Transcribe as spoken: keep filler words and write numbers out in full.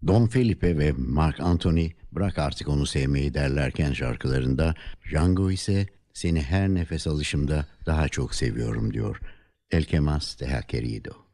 Don Felipe ve Mark Anthony bırak artık onu sevmeyi derlerken şarkılarında, Django ise seni her nefes alışımda daha çok seviyorum diyor. El que más te ha querido.